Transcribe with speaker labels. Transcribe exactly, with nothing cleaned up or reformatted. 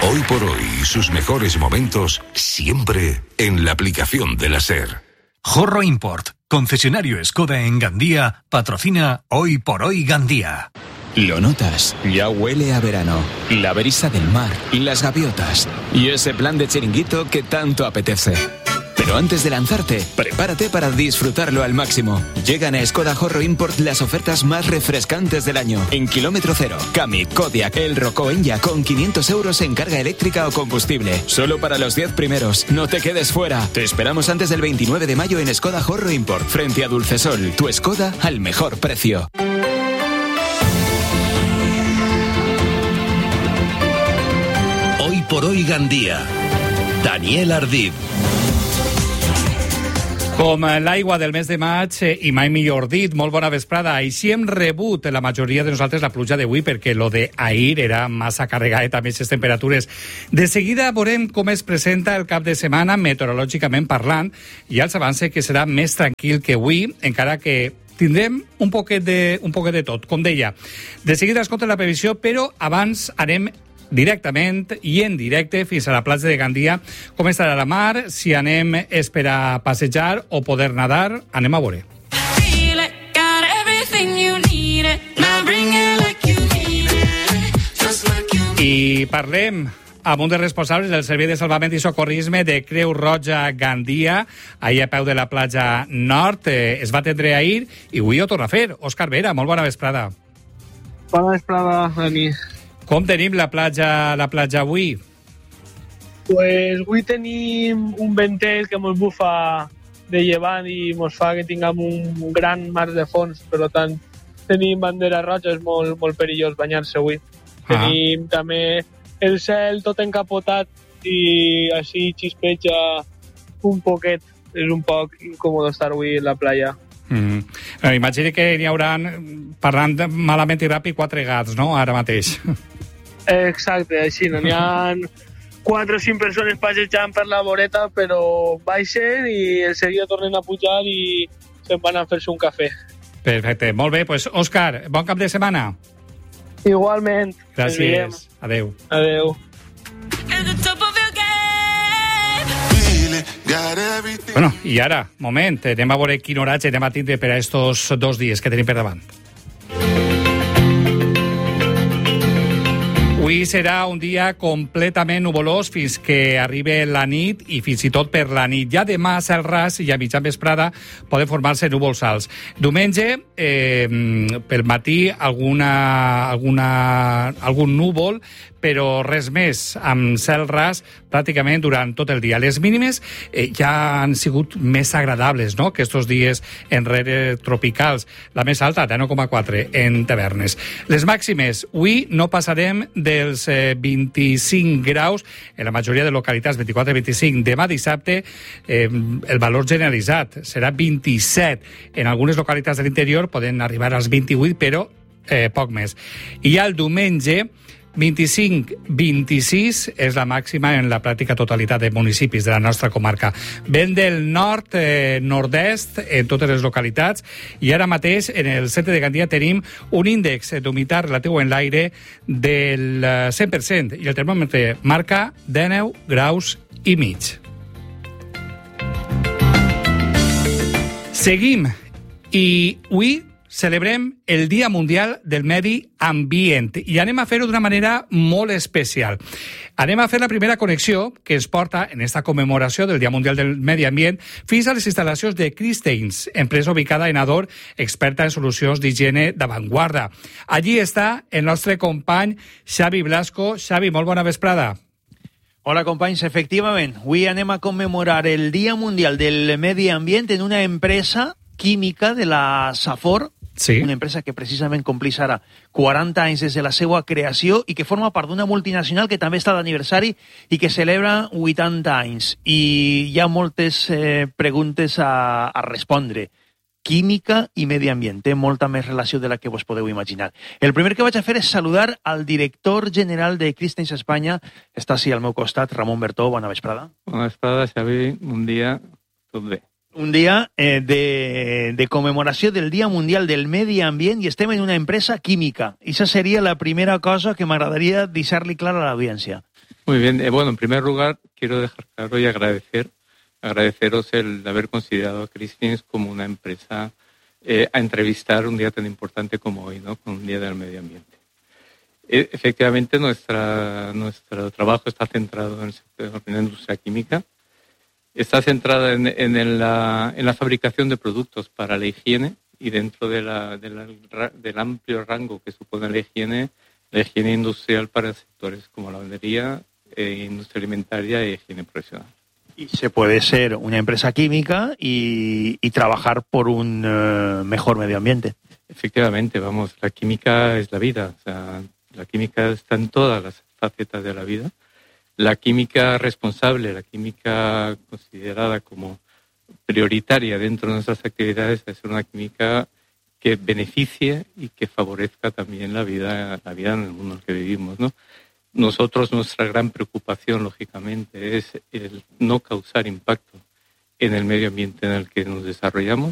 Speaker 1: Hoy por hoy, sus mejores momentos siempre en la aplicación de la SER.
Speaker 2: Jorro Import, concesionario Skoda en Gandía, patrocina Hoy por Hoy Gandía.
Speaker 3: Lo notas, ya huele a verano. La brisa del mar, las gaviotas y ese plan de chiringuito que tanto apetece. Pero antes de lanzarte, prepárate para disfrutarlo al máximo. Llegan a Skoda Jorro Import las ofertas más refrescantes del año. En kilómetro cero, Kamiq, Kodiaq, el Rocco Enya con quinientos euros en carga eléctrica o combustible. Solo para los diez primeros. No te quedes fuera. Te esperamos antes del veintinueve de mayo en Skoda Jorro Import, frente a Dulcesol. Tu Skoda al mejor precio.
Speaker 2: Hoy por Hoy Gandía. Daniel Ardid.
Speaker 4: Com l'aigua del mes de maig eh, i mai millor dit, molt bona vesprada. Així hem rebut la majoria de nosaltres la pluja d'avui perquè lo de ahir era massa carregat amb aquestes temperatures. De seguida veurem com es presenta el cap de setmana meteorològicament parlant i els avance que serà més tranquil que avui, encara que tindrem un poquet de, un poquet de tot, com deia. De seguida escolta la previsió, però abans anem directament i en directe fins a la platja de Gandia. Com estarà la mar? Si anem és per a passejar o poder nadar? Anem a veure. I parlem amb un dels responsables del Servei de Salvament i Socorrisme de Creu Roja Gandia, ahir a peu de la platja nord. Eh, es va atendre ahir i avui ho torna a fer. Òscar Vera, molt bona vesprada.
Speaker 5: Bona vesprada, Dani.
Speaker 4: Com tenim la platja, la platja avui?
Speaker 5: Pues avui tenim un ventet que ens bufa de llevant i ens fa que tinguem un gran mar de fons. Per tant, tenim bandera roja, és molt, molt perillós banyar-se avui. Ah. Tenim també el cel tot encapotat i així xispeja un poquet. És un poc incòmode estar avui a la platja.
Speaker 4: Mm. Eh, imagini que n'hi haurà, parlant malament i ràpid, quatre gats, no?, ara mateix.
Speaker 5: Exacte, així, no? N'hi ha quatre o cinc persones passejant per la voreta, però baixen i en seguida tornen a pujar i se'n van a fer-se un cafè.
Speaker 4: Perfecte, molt bé. Pues, Òscar, bon cap de setmana.
Speaker 5: Igualment.
Speaker 4: Gràcies. Adéu.
Speaker 5: Adéu.
Speaker 4: Bueno, i ara, moment, anem a veure quin horatge anem a tindre per a estos dos dies que tenim per davant. Avui serà un dia completament nuvolós fins que arribi la nit i fins i tot per la nit. Ja demà a cel ras i a mitjan vesprada poden formar-se núvols alts. Diumenge, eh, pel matí, alguna, alguna, algun núvol, però res més, amb cel ras pràcticament durant tot el dia. Les mínimes eh, ja han sigut més agradables, no?, que estos dies enrere tropicals. La més alta, de nou coma quatre, en Tavernes. Les màximes, avui no passarem dels eh, vint-i-cinc graus, en la majoria de localitats, vint-i-quatre vint-i-cinc. Demà dissabte, eh, el valor generalitzat serà vint-i-set. En algunes localitats de l'interior poden arribar als vint-i-vuit, però eh, poc més. I ja el diumenge, vint-i-cinc vint-i-sis és la màxima en la pràctica totalitat de municipis de la nostra comarca. Vent del nord, eh, nord-est, en totes les localitats, i ara mateix en el centre de Gandia tenim un índex d'humitat relatiu en l'aire del cent per cent i el termòmetre marca dinou graus i mig. Seguim, i avui celebrem el Dia Mundial del Medi Ambient i anem a fer-ho d'una manera molt especial. Anem a fer la primera connexió que ens porta en esta commemoració del Dia Mundial del Medi Ambient fins a les instal·lacions de Christains, empresa ubicada en Ador, experta en solucions d'higiene d'avantguarda. Allí està el nostre company Xavi Blasco. Xavi, molt bona vesprada.
Speaker 6: Hola, companys. Efectivament, avui anem a commemorar el Dia Mundial del Medi Ambient en una empresa química de la Safor, sí. Una empresa que precisament complís ara quaranta anys des de la seva creació i que forma part d'una multinacional que també està d'aniversari i que celebra vuitanta anys. I hi ha moltes eh, preguntes a, a respondre. Química i medi ambient. Té molta més relació de la que vos podeu imaginar. El primer que vaig a fer és saludar al director general de Christains Espanya. Està així al meu costat, Ramon Bertó. Bona vesprada.
Speaker 7: Bona vesprada, Xavi. Un dia tot bé.
Speaker 6: Un dia eh, de, de conmemoració del Dia Mundial del Medi Ambient i estem en una empresa química. I això seria la primera cosa que m'agradaria deixar-li clara a l'audiència.
Speaker 7: Muy bien. Eh, bueno, en primer lugar, quiero dejar claro y agradecer, agradeceros el haber considerado a Christie's como una empresa eh, a entrevistar un día tan importante como hoy, ¿no? Con un día del medio ambiente. Eh, efectivamente, nuestra, nuestro trabajo está centrado en, el sector, en la industria química. Está centrada en, en, el, la, en la fabricación de productos para la higiene y dentro de la, de la, del amplio rango que supone la higiene, la higiene industrial para sectores como lavandería, eh, industria alimentaria y higiene profesional.
Speaker 6: Y se puede ser una empresa química y, y trabajar por un uh, mejor medio ambiente.
Speaker 7: Efectivamente, vamos, la química es la vida. O sea, la química está en todas las facetas de la vida. La química responsable, la química considerada como prioritaria dentro de nuestras actividades es una química que beneficie y que favorezca también la vida, la vida en el mundo en el que vivimos, ¿no? Nosotros, nuestra gran preocupación, lógicamente, es el no causar impacto en el medio ambiente en el que nos desarrollamos.